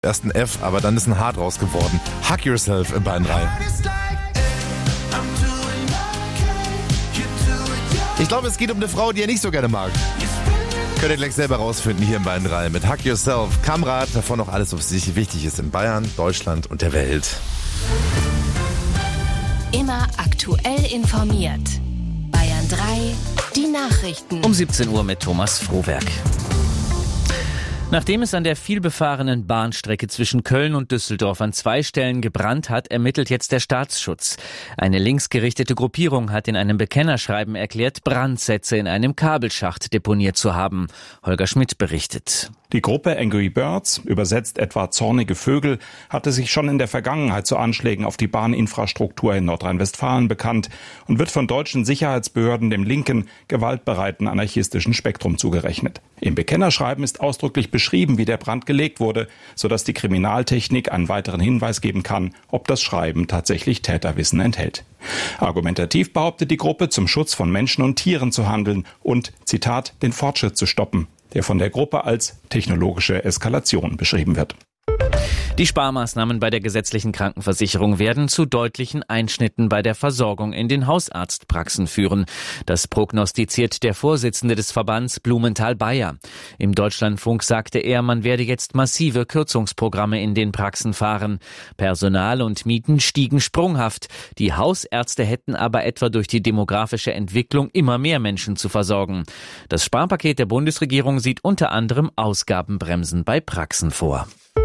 Erst ein F, aber dann ist ein H draus geworden. Hug Yourself in Bayern 3. Ich glaube, es geht um eine Frau, die er nicht so gerne mag. Könnt ihr gleich selber rausfinden hier in Bayern 3 mit Hug Yourself. Kamerad, davon noch alles, was sich wichtig ist in Bayern, Deutschland und der Welt. Immer aktuell informiert. Bayern 3, die Nachrichten. Um 17 Uhr mit Thomas Frohwerk. Nachdem es an der vielbefahrenen Bahnstrecke zwischen Köln und Düsseldorf an 2 Stellen gebrannt hat, ermittelt jetzt der Staatsschutz. Eine linksgerichtete Gruppierung hat in einem Bekennerschreiben erklärt, Brandsätze in einem Kabelschacht deponiert zu haben. Holger Schmidt berichtet. Die Gruppe Angry Birds, übersetzt etwa zornige Vögel, hatte sich schon in der Vergangenheit zu Anschlägen auf die Bahninfrastruktur in Nordrhein-Westfalen bekannt und wird von deutschen Sicherheitsbehörden dem linken, gewaltbereiten anarchistischen Spektrum zugerechnet. Im Bekennerschreiben ist ausdrücklich beschrieben, wie der Brand gelegt wurde, sodass die Kriminaltechnik einen weiteren Hinweis geben kann, ob das Schreiben tatsächlich Täterwissen enthält. Argumentativ behauptet die Gruppe, zum Schutz von Menschen und Tieren zu handeln und, Zitat, den Fortschritt zu stoppen, der von der Gruppe als technologische Eskalation beschrieben wird. Die Sparmaßnahmen bei der gesetzlichen Krankenversicherung werden zu deutlichen Einschnitten bei der Versorgung in den Hausarztpraxen führen. Das prognostiziert der Vorsitzende des Verbands Blumenthal-Bayer. Im Deutschlandfunk sagte er, man werde jetzt massive Kürzungsprogramme in den Praxen fahren. Personal und Mieten stiegen sprunghaft. Die Hausärzte hätten aber etwa durch die demografische Entwicklung immer mehr Menschen zu versorgen. Das Sparpaket der Bundesregierung sieht unter anderem Ausgabenbremsen bei Praxen vor.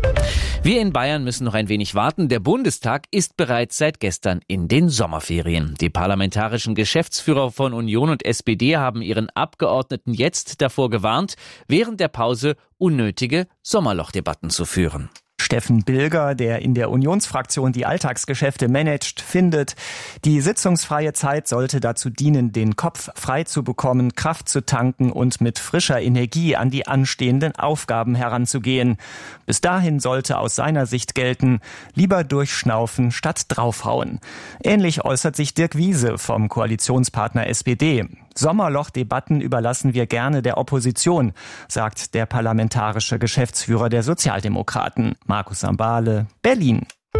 Wir in Bayern müssen noch ein wenig warten. Der Bundestag ist bereits seit gestern in den Sommerferien. Die parlamentarischen Geschäftsführer von Union und SPD haben ihren Abgeordneten jetzt davor gewarnt, während der Pause unnötige Sommerlochdebatten zu führen. Steffen Bilger, der in der Unionsfraktion die Alltagsgeschäfte managt, findet, die sitzungsfreie Zeit sollte dazu dienen, den Kopf frei zu bekommen, Kraft zu tanken und mit frischer Energie an die anstehenden Aufgaben heranzugehen. Bis dahin sollte aus seiner Sicht gelten, lieber durchschnaufen statt draufhauen. Ähnlich äußert sich Dirk Wiese vom Koalitionspartner SPD. Sommerlochdebatten überlassen wir gerne der Opposition, sagt der parlamentarische Geschäftsführer der Sozialdemokraten. Markus Sambale, Berlin.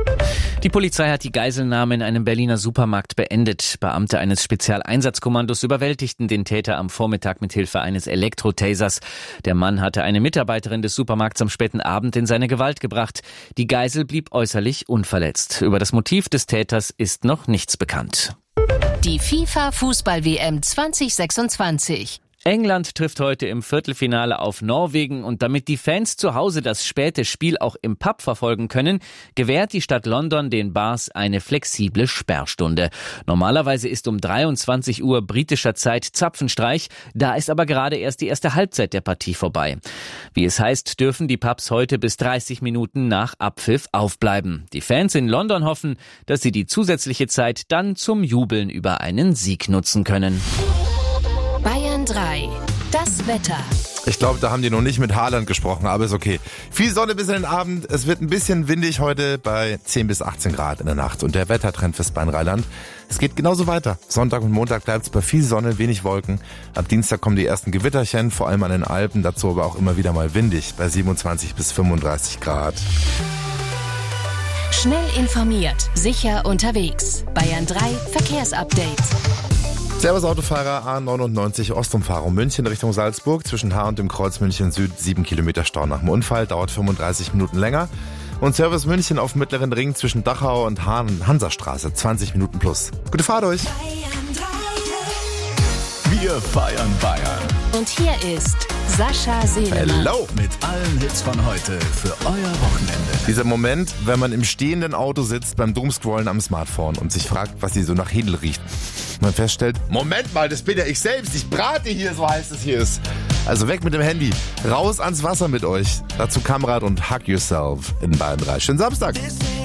Die Polizei hat die Geiselnahme in einem Berliner Supermarkt beendet. Beamte eines Spezialeinsatzkommandos überwältigten den Täter am Vormittag mit Hilfe eines Elektrotasers. Der Mann hatte eine Mitarbeiterin des Supermarkts am späten Abend in seine Gewalt gebracht. Die Geisel blieb äußerlich unverletzt. Über das Motiv des Täters ist noch nichts bekannt. Die FIFA-Fußball-WM 2026. England trifft heute im Viertelfinale auf Norwegen und damit die Fans zu Hause das späte Spiel auch im Pub verfolgen können, gewährt die Stadt London den Bars eine flexible Sperrstunde. Normalerweise ist um 23 Uhr britischer Zeit Zapfenstreich, da ist aber gerade erst die erste Halbzeit der Partie vorbei. Wie es heißt, dürfen die Pubs heute bis 30 Minuten nach Abpfiff aufbleiben. Die Fans in London hoffen, dass sie die zusätzliche Zeit dann zum Jubeln über einen Sieg nutzen können. Bayern 3, das Wetter. Ich glaube, da haben die noch nicht mit Haaland gesprochen, aber ist okay. Viel Sonne bis in den Abend. Es wird ein bisschen windig heute bei 10 bis 18 Grad in der Nacht. Und der Wettertrend fürs Bayern-Rheinland, es geht genauso weiter. Sonntag und Montag bleibt es bei viel Sonne, wenig Wolken. Ab Dienstag kommen die ersten Gewitterchen, vor allem an den Alpen. Dazu aber auch immer wieder mal windig bei 27 bis 35 Grad. Schnell informiert, sicher unterwegs. Bayern 3 Verkehrsupdate. Servus Autofahrer, A99 Ostumfahrung München Richtung Salzburg. Zwischen H und dem Kreuz München Süd 7 Kilometer Stau nach dem Unfall, dauert 35 Minuten länger. Und Service München auf Mittleren Ring zwischen Dachau und Hansastraße 20 Minuten plus. Gute Fahrt euch! Wir feiern Bayern. Und hier ist Sascha Sehlemann. Hello! Mit allen Hits von heute für euer Wochenende. Dieser Moment, wenn man im stehenden Auto sitzt beim Doomscrollen am Smartphone und sich fragt, was sie so nach Hedel riecht. Man feststellt, Moment mal, das bin ja ich selbst, ich brate hier, so heißt es hier ist. Also weg mit dem Handy, raus ans Wasser mit euch. Dazu Kamerad und Hug Yourself in Bayern 3. Schönen Samstag.